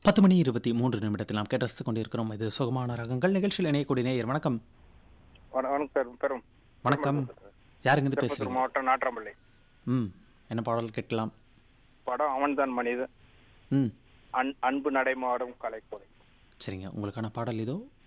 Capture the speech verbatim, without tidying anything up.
பத்து மணி இருபத்தி மூன்று நிமிடத்தில் நாம் கேட்டு ரசித்துக் கொண்டிருக்கிறோம். இது சுகமான ரகங்கள் நிகழ்ச்சியில் இணையக்கூடிய நேயர். வணக்கம். வண- வணக்கம் சார். பெரும் வணக்கம். யாருங்க இருந்து திருப்பத்தூர் பேசுறீங்க? மாவட்டம் நாட்றாம்பள்ளி. ம் என்ன பாடல் கேட்கலாம்? படம் அவன்தான் மனிதன். ம் அன் அன்பு நடைமாடும் கலைக்கோலை. சரிங்க, உங்களுக்கான பாடல் இதோ.